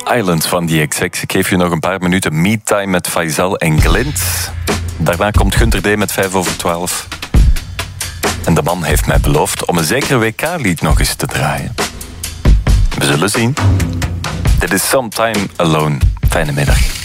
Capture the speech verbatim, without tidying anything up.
Island van die X-X. Ik geef je nog een paar minuten me-time met Faisal en Glint. Daarna komt Gunter D met vijf over twaalf. En de man heeft mij beloofd om een zeker W K-lied nog eens te draaien. We zullen zien. Dit is Sometime Alone. Fijne middag.